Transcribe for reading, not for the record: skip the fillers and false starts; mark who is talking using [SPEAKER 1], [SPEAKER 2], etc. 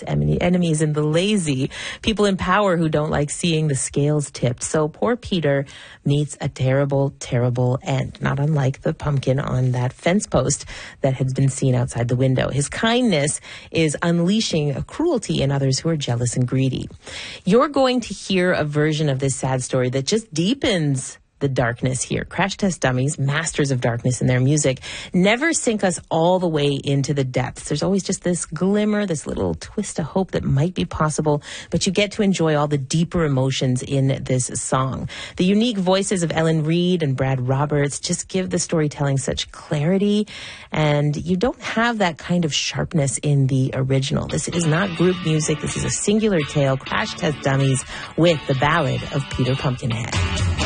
[SPEAKER 1] idiots, enemies and the lazy, people in power who don't like seeing the scales tipped. So poor Peter meets a terrible, terrible end, not unlike the pumpkin on that fence post that had been seen outside the window. His kindness is unleashing a cruelty in others who are jealous and greedy. You're going to hear a version of this sad story that just deepens the darkness here. Crash Test Dummies, masters of darkness in their music, never sink us all the way into the depths. There's always just this glimmer, this little twist of hope that might be possible, but you get to enjoy all the deeper emotions in this song. The unique voices of Ellen Reed and Brad Roberts just give the storytelling such clarity, and you don't have that kind of sharpness in the original. This is not group music. This is a singular tale. Crash Test Dummies with the ballad of Peter Pumpkinhead.